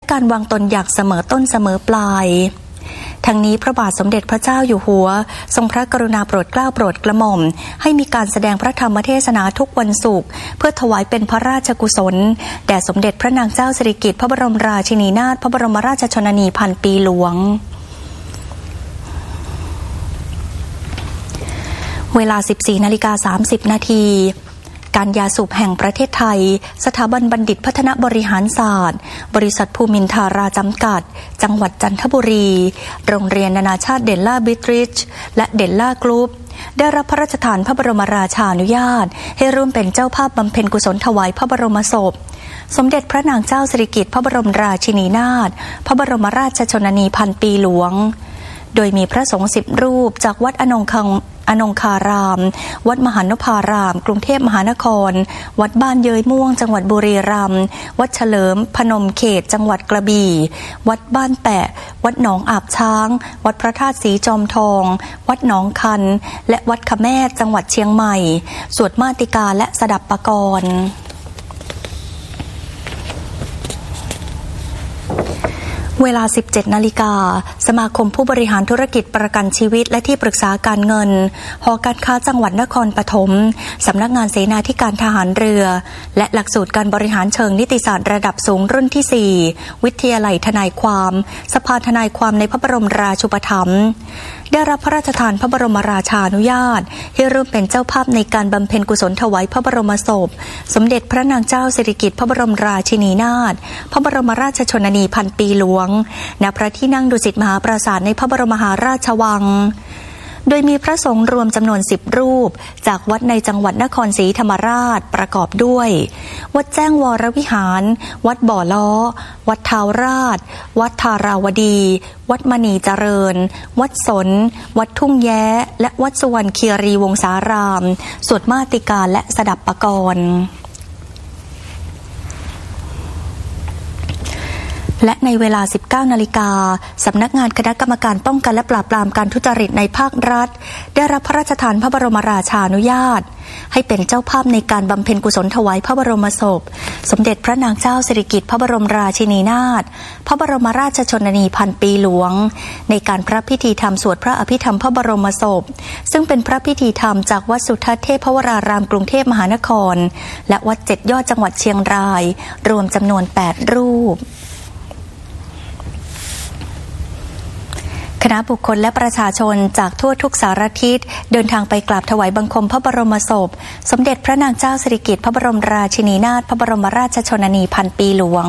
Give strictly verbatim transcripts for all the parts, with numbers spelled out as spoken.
การวางตนอย่างเสมอต้นเสมอปลายทั้งนี้พระบาทสมเด็จพระเจ้าอยู่หัวทรงพระกรุณาโปรดเกล้าโปรดกระหม่อมให้มีการแสดงพระธรรมเทศนาทุกวันศุกร์เพื่อถวายเป็นพระราชกุศลแด่สมเด็จพระนางเจ้าสิริกิติ์พระบรมราชินีนาถพระบรมราชชนนีพันปีหลวงเวลา สิบสี่นาฬิกาสามสิบนาทีการยาสูบแห่งประเทศไทยสถาบันบัณฑิตพัฒนาบริหารศาสตร์บริษัทภูมินทาราจำกัดจังหวัดจันทบุรีโรงเรียนนานาชาติเดลล่าบิทริชและเดลล่ากรุ๊ปได้รับพระราชทานพระบรมราชานุญาตให้ร่วมเป็นเจ้าภาพบำเพ็ญกุศลถวายพระบรมศพสมเด็จพระนางเจ้าสิริกิติ์พระบรมราชินีนาถพระบรมราชชนนีพันปีหลวงโดยมีพระสงฆ์สิบรูปจากวัดอนงคังอนงคารามวัดมหานพารามกรุงเทพมหานครวัดบ้านเยยม่วงจังหวัดบุรีรัมย์วัดเฉลิมพนมเขตจังหวัดกระบี่วัดบ้านแปะวัดหนองอาบช้างวัดพระธาตุสีจอมทองวัดหนองคันและวัดขแมศจังหวัดเชียงใหม่สวดมาติกาและสดับปกรณ์เวลา สิบเจ็ดนาฬิกาสมาคมผู้บริหารธุรกิจประกันชีวิตและที่ปรึกษาการเงินหอการค้าจังหวัดนครปฐมสำนักงานเสนาธิการทหารเรือและหลักสูตรการบริหารเชิงนิติศาสตร์ระดับสูงรุ่นที่สี่วิทยาลัยทนายความสภาทนายความในพระบรมราชูปถัมภ์ได้รับพระราชทานพระบรมราชานุญาตให้ร่วมเป็นเจ้าภาพในการบำเพ็ญกุศลถวายพระบรมศพสมเด็จพระนางเจ้าสิริกิติ์พระบรมราชินีนาถพระบรมราชชนนีพันปีหลวงณพระที่นั่งดุสิตมหาปราสาทในพระบรมมหาราชวังโดยมีพระสงฆ์รวมจำนวนสิบรูปจากวัดในจังหวัดนครศรีธรรมราชประกอบด้วยวัดแจ้งวรวิหารวัดบ่อล้อวัดท้าวราชวัดธาราวดีวัดมณีเจริญวัดสนวัดทุ่งแย้และวัดสุวรรณคีรีวงศารามสวดมาติกาและสดับปกรณ์และในเวลา สิบเก้านาฬิกาสำนักงานคณะกรรมการป้องกันและปราบปรามการทุจริตในภาครัฐได้รับพระราชทานพระบรมราชานุญาตให้เป็นเจ้าภาพในการบำเพ็ญกุศลถวายพระบรมศพสมเด็จพระนางเจ้าสิริกิติ์พระบรมราชินีนาถพระบรมราชชนนีพันปีหลวงในการพระพิธีธรรมสวดพระอภิธรรมพระบรมศพซึ่งเป็นพระพิธีธรรมจากวัดสุทัศน์เทพวรารามกรุงเทพมหานครและวัดเจ็ดยอดจังหวัดเชียงรายรวมจำนวนแปดรูปคณะบุคคลและประชาชนจากทั่วทุกสารทิศเดินทางไปกราบถวายบังคมพระบรมศพสมเด็จพระนางเจ้าสิริกิติ์พระบรมราชินีนาถพระบรมราชชนนีพันปีหลวง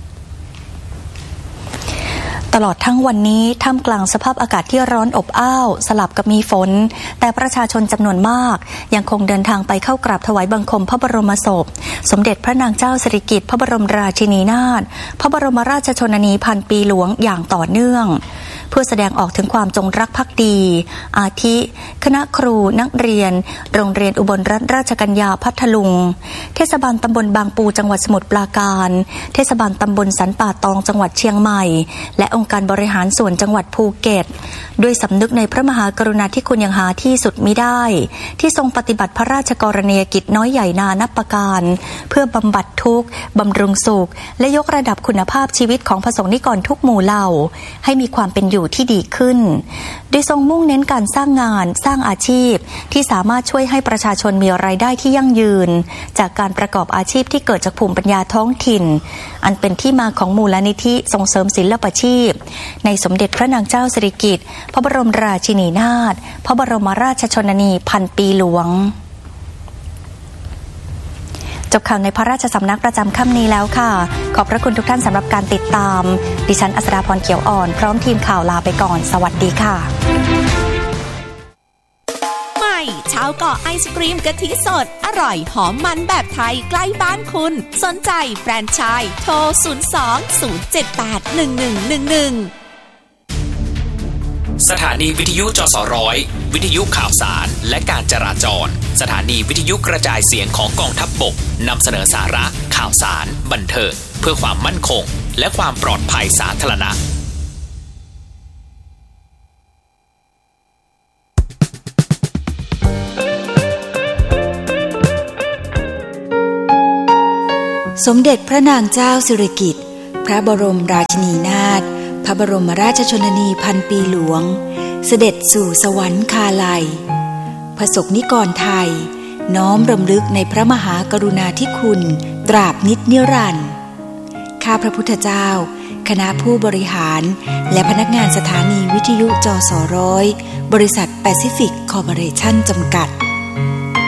ตลอดทั้งวันนี้ท่ามกลางสภาพอากาศที่ร้อนอบอ้าวสลับกับมีฝนแต่ประชาชนจำนวนมากยังคงเดินทางไปเข้ากราบถวายบังคมพระบรมศพสมเด็จพระนางเจ้าสิริกิติ์พระบรมราชินีนาถพระบรมราชชนนีพันปีหลวงอย่างต่อเนื่องเพื่อแสดงออกถึงความจงรักภักดีอาทิคณะครูนักเรียนโรงเรียนอุบลรัตนราชกัญญาพัทลุงเทศบาลตำบลบางปูจังหวัดสมุทรปราการเทศบาลตำบลสันป่าตองจังหวัดเชียงใหม่และองค์การบริหารส่วนจังหวัดภูเก็ตด้วยสำนึกในพระมหากรุณาธิคุณอย่างหาที่สุดมิได้ที่ทรงปฏิบัติพระราชกรณียกิจน้อยใหญ่นานับประการเพื่อบำบัดทุกข์บำรุงสุขและยกระดับคุณภาพชีวิตของประสงค์นิกรทุกหมู่เหล่าให้มีความเป็นอยู่ที่ดีขึ้นโดยทรงมุ่งเน้นการสร้างงานสร้างอาชีพที่สามารถช่วยให้ประชาชนมีรายได้ที่ยั่งยืนจากการประกอบอาชีพที่เกิดจากภูมิปัญญาท้องถิ่นอันเป็นที่มาของมูลนิธิส่งเสริมศิลปาชีพในสมเด็จพระนางเจ้าสิริกิติ์พระบรมราชินีนาถพระบรมราชชนนีพันปีหลวงจบข่าวในพระราชสำนักประจำค่ำนี้แล้วค่ะขอบพระคุณทุกท่านสำหรับการติดตามดิฉันอัศราพรเขียวอ่อนพร้อมทีมข่าวลาไปก่อนสวัสดีค่ะใหม่ชาวเกาะไอศกรีมกะทิสดอร่อยหอมมันแบบไทยใกล้บ้านคุณสนใจแฟรนไชส์โทรศูนย์ สอง ศูนย์ เจ็ด แปด หนึ่ง หนึ่ง หนึ่ง หนึ่งสถานีวิทยุจสร้อยวิทยุข่าวสารและการจราจรสถานีวิทยุกระจายเสียงของกองทัพบกนำเสนอสาระข่าวสารบันเทิงเพื่อความมั่นคงและความปลอดภัยสาธารณะสมเด็จพระนางเจ้าสิริกิติ์พระบรมราชินีนาถพระบรมราชชนนีพันปีหลวงเสด็จสู่สวรรคาลัยประสบนิกรไทยน้อมรำลึกในพระมหากรุณาธิคุณตราบนิจนิรันดร์ข้าพระพุทธเจ้าคณะผู้บริหารและพนักงานสถานีวิทยุจสร้อยบริษัทแปซิฟิกคอร์ปอเรชั่นจำกัด